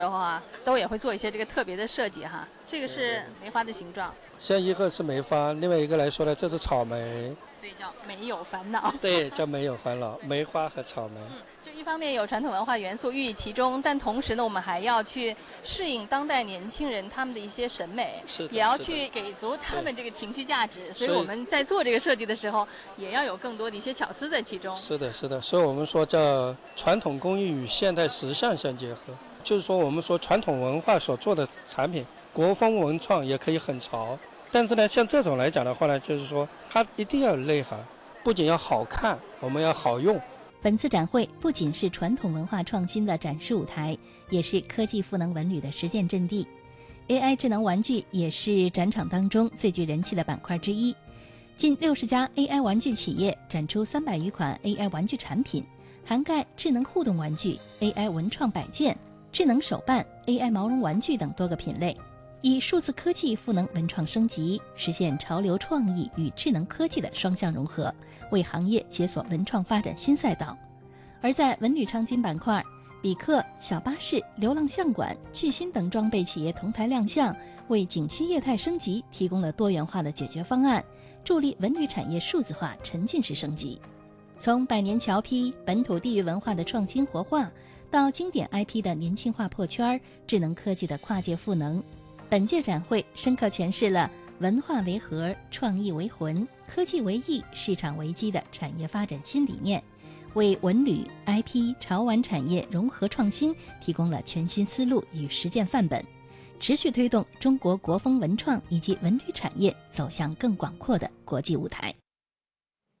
然后啊，都也会做一些这个特别的设计哈。这个是梅花的形状， 像一个是梅花，另外一个来说呢，这是草莓， 所以叫没有烦恼。 对，叫没有烦恼，梅花和草莓。 就一方面有传统文化元素寓意其中，但同时呢，我们还要去适应当代年轻人他们的一些审美，也要去给足他们这个情绪价值。所以我们在做这个设计的时候，也要有更多的一些巧思在其中。 是的，是的。所以我们说叫传统工艺与现代时尚相结合，就是说我们说传统文化所做的产品，国风文创也可以很潮。但是呢，像这种来讲的话呢，就是说它一定要有内涵，不仅要好看，我们要好用。 本次展会不仅是传统文化创新的展示舞台，也是科技赋能文旅的实践阵地。AI 智能玩具也是展场当中最具人气的板块之一。近60家 AI 玩具企业展出300余款 AI 玩具产品，涵盖智能互动玩具、AI 文创摆件、智能手办、AI 毛绒玩具等多个品类，以数字科技赋能文创升级，实现潮流创意与智能科技的双向融合，为行业解锁文创发展新赛道。而在文旅创新板块，比克、小巴士、流浪相馆、趣新等装备企业同台亮相，为景区业态升级提供了多元化的解决方案，助力文旅产业数字化沉浸式升级。从百年桥批、本土地域文化的创新活化，到经典 IP 的年轻化破圈，智能科技的跨界赋能，本届展会深刻诠释了文化为核、创意为魂、科技为翼、市场为基的产业发展新理念，为文旅、IP、潮玩产业融合创新提供了全新思路与实践范本，持续推动中国国风文创以及文旅产业走向更广阔的国际舞台。